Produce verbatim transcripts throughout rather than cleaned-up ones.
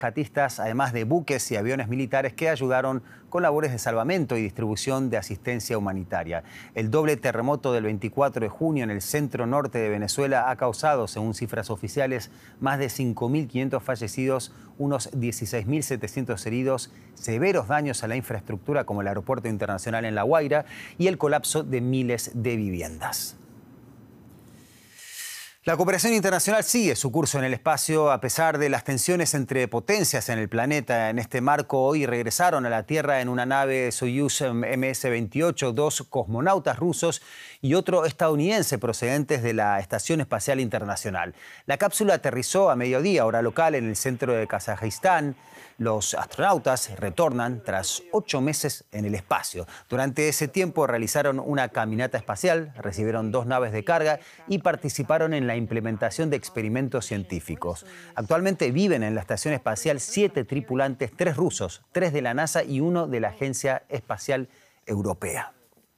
rescatistas, además de buques y aviones militares que ayudaron con labores de salvamento y distribución de asistencia humanitaria. El doble terremoto del veinticuatro de junio en el centro norte de Venezuela ha causado, según cifras oficiales, más de cinco mil quinientos fallecidos, unos dieciséis mil setecientos heridos, severos daños a la infraestructura como el aeropuerto internacional en La Guaira y el colapso de miles de viviendas. La cooperación internacional sigue su curso en el espacio a pesar de las tensiones entre potencias en el planeta. En este marco, hoy regresaron a la Tierra en una nave Soyuz eme ese veintiocho dos cosmonautas rusos y otro estadounidense procedentes de la Estación Espacial Internacional. La cápsula aterrizó a mediodía, hora local, en el centro de Kazajistán. Los astronautas retornan tras ocho meses en el espacio. Durante ese tiempo realizaron una caminata espacial, recibieron dos naves de carga y participaron en la implementación de experimentos científicos. Actualmente viven en la Estación Espacial siete tripulantes, tres rusos, tres de la NASA y uno de la Agencia Espacial Europea.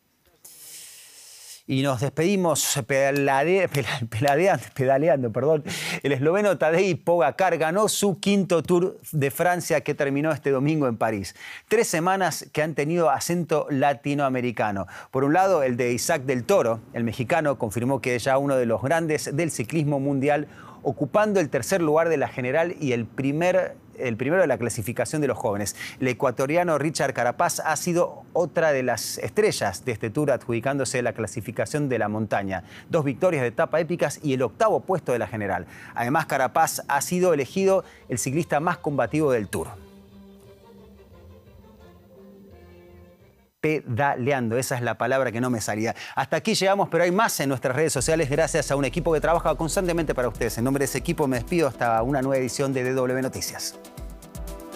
Y nos despedimos pedalade, pedaleando, pedaleando, perdón. El esloveno Tadej Pogačar ganó su quinto Tour de Francia que terminó este domingo en París. Tres semanas que han tenido acento latinoamericano. Por un lado, el de Isaac del Toro, el mexicano, confirmó que es ya uno de los grandes del ciclismo mundial, ocupando el tercer lugar de la general y el primer el primero de la clasificación de los jóvenes. El ecuatoriano Richard Carapaz ha sido otra de las estrellas de este Tour, adjudicándose la clasificación de la montaña. Dos victorias de etapa épicas y el octavo puesto de la general. Además, Carapaz ha sido elegido el ciclista más combativo del Tour. Pedaleando, esa es la palabra que no me salía. Hasta aquí llegamos, pero hay más en nuestras redes sociales gracias a un equipo que trabaja constantemente para ustedes. En nombre de ese equipo me despido hasta una nueva edición de D W Noticias.